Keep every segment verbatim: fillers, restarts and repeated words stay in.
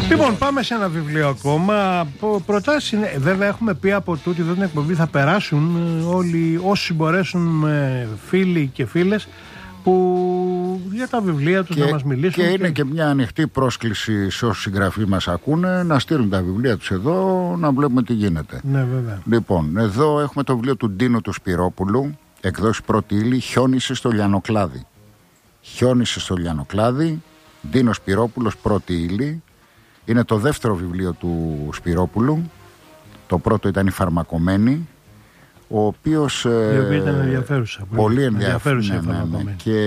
Λοιπόν, πάμε σε ένα βιβλίο ακόμα. Προτάσεις είναι, βέβαια έχουμε πει από τούτη εδώ την εκπομπή, θα περάσουν όλοι όσοι μπορέσουν, φίλοι και φίλες, που για τα βιβλία τους και, να μας μιλήσουν. Και, και είναι και μια ανοιχτή πρόσκληση σε όσους συγγραφείς μας ακούνε να στείλουν τα βιβλία τους εδώ, να βλέπουμε τι γίνεται. Ναι, βέβαια. Λοιπόν, εδώ έχουμε το βιβλίο του Ντίνου του Σπυρόπουλου, εκδόση Πρώτη Ύλη, «Χιόνισε στο Λιανοκλάδι». «Χιόνισε στο Λιανοκλάδι», Ντίνος Σπυρόπουλος, Πρώτη Ύλη. Είναι το δεύτερο βιβλίο του Σπυρόπουλου. Το πρώτο ήταν «Η Φαρμακομένη», ο οποίος η οποία ήταν ενδιαφέρουσα, πολύ ενδιαφέρουσα, ναι, ναι, ναι, και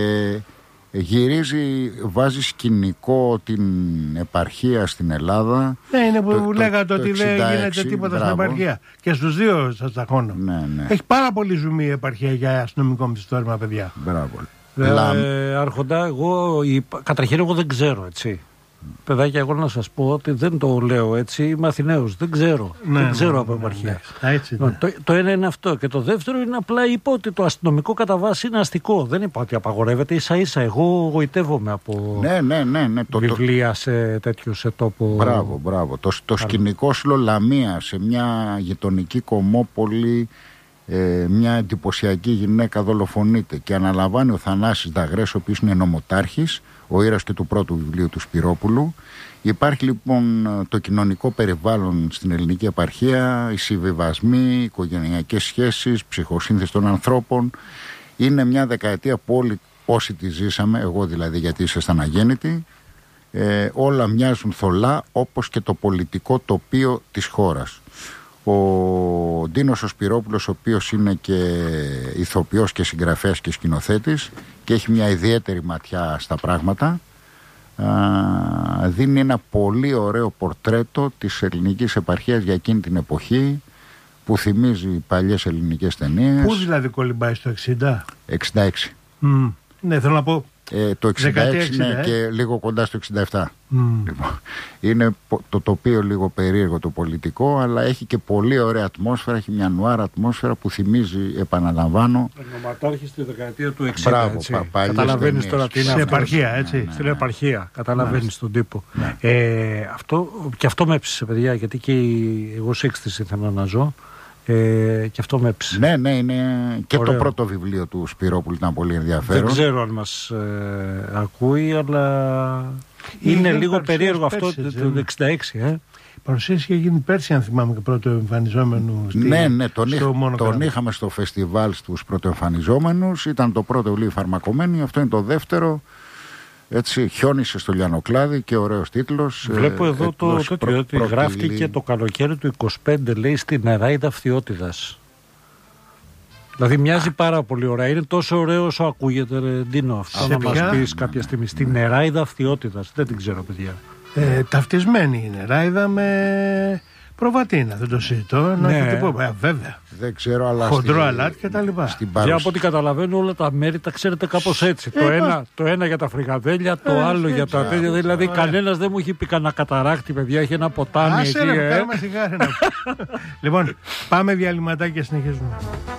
γυρίζει, βάζει σκηνικό την επαρχία στην Ελλάδα. Ναι, είναι που το, λέγατε το, ότι το δεν γίνεται τίποτα, μπράβο, στην επαρχία. Και στους δύο σας ταχώνω. Ναι, ναι. Έχει πάρα πολύ ζουμί η επαρχία για αστυνομικό μυθιστόρημα, παιδιά. Μπράβο. Ε, Λα... ε, Άρχοντα, εγώ, η, καταρχήν εγώ δεν ξέρω, έτσι. Παιδάκια, εγώ να σας πω ότι δεν το λέω έτσι, είμαι Αθηναίος, δεν ξέρω, ναι, δεν ξέρω ναι, από επαρχία. Ναι, ναι, έτσι, ναι. Το, το ένα είναι αυτό και το δεύτερο είναι απλά είπα ότι το αστυνομικό κατά βάση είναι αστικό, δεν είπα ότι απαγορεύεται, ίσα ίσα εγώ γοητεύομαι από ναι, ναι, ναι, ναι, βιβλία το, σε τέτοιο σε τόπο. Μπράβο, μπράβο, το, το σκηνικό στη Λαμία, σε μια γειτονική κομμόπολη, ε, μια εντυπωσιακή γυναίκα δολοφονείται και αναλαμβάνει ο Θανάσης Δαγρές, ο οποίος είναι νομοτάρχης, ο ήρωας και του πρώτου βιβλίου του Σπυρόπουλου. Υπάρχει λοιπόν το κοινωνικό περιβάλλον στην ελληνική επαρχία, οι συμβιβασμοί, οι οικογενειακές σχέσεις, ψυχοσύνθεση των ανθρώπων. Είναι μια δεκαετία που όλοι όσοι τη ζήσαμε, εγώ δηλαδή γιατί ήσασταν αγέννητοι, ε, όλα μοιάζουν θολά, όπως και το πολιτικό τοπίο της χώρας. Ο Ντίνος ο Σπυρόπουλος, ο οποίος είναι και ηθοποιός και συγγραφέας και σκηνοθέτης και έχει μια ιδιαίτερη ματιά στα πράγματα, α, δίνει ένα πολύ ωραίο πορτρέτο της ελληνικής επαρχίας για εκείνη την εποχή, που θυμίζει παλιές ελληνικές ταινίες. Πού δηλαδή κολυμπάει, στο εξήντα? εξήντα έξι. Mm. Ναι, θέλω να πω Ε, το εξήντα έξι εξήντα, ναι, ε? και λίγο κοντά στο εξήντα επτά. Mm. Λοιπόν, είναι το τοπίο λίγο περίεργο το πολιτικό, αλλά έχει και πολύ ωραία ατμόσφαιρα, έχει μια νουάρα ατμόσφαιρα που θυμίζει, επαναλαμβάνω, Νοματάρχη στη δεκαετία του εξήντα. Μπράβο, έτσι. πα, Καταλαβαίνεις τώρα τι είναι στην αυτό. επαρχία, έτσι. Ναι, ναι, Στην ναι. επαρχία, καταλαβαίνεις Μάλιστα. τον τύπο. Ναι. Ε, αυτό, και αυτό με έψησε, παιδιά, γιατί και η, εγώ σε έκστηση ήθελα να ζω. Ε, και αυτό με έψησε. Ναι, ναι, είναι και Ωραίο. το πρώτο βιβλίο του Σπυρόπουλου ήταν πολύ ενδιαφέρον. Δεν ξέρω αν μας ε, ακούει, αλλά είναι, Είναι λίγο περίεργο αυτό πέρσι, το εξήντα έξι. Ε. Η παρουσίαση είχε γίνει πέρσι, αν θυμάμαι, και πρώτο εμφανιζόμενο στη, Ναι, ναι, τον, στο είχ, Μονοκράτη. τον είχαμε στο φεστιβάλ στους πρωτοεμφανιζόμενους. Ήταν το πρώτο βιβλίο Φαρμακομένη, αυτό είναι το δεύτερο. Έτσι, «Χιόνισε στο Λιανοκλάδι» και ωραίος τίτλος. Βλέπω ε, εδώ το έτοιμος τέτοιο, ότι προ- γράφτηκε πρωτήλη. το καλοκαίρι του είκοσι πέντε, λέει, στην Νεράιδα Φθιώτιδας. Δηλαδή μοιάζει πάρα πολύ ωραία. Είναι τόσο ωραίο όσο ακούγεται, ρε Ντίνο, αυτό Σε να μας ποια? πεις κάποια στιγμή. Στην Νεράιδα Φθιώτιδας. Δεν την ξέρω, παιδιά. Ε, ταυτισμένη είναι ράιδα με προβατίνα, δεν το συζητώ. Να Ναι. το πω, ε, βέβαια. Δεν ξέρω, αλλά Χοντρό στη- αλάτι και τα λοιπά. στην Για παρουσία. από ό,τι καταλαβαίνω, όλα τα μέρη τα ξέρετε κάπως έτσι. Ε, το, μα- ένα, το ένα για τα φρικαδέλια, το Ε, άλλο έτσι, για τα μπράβο, τέτοια. Δηλαδή, ωραία. κανένας δεν μου έχει πει κανένα καταράκτη, παιδιά. Έχει ένα ποτάμι Άσε εκεί. ρε, ε. κάνουμε σιγάρι να πούμε. Λοιπόν, πάμε διαλυματάκι και συνεχίζουμε.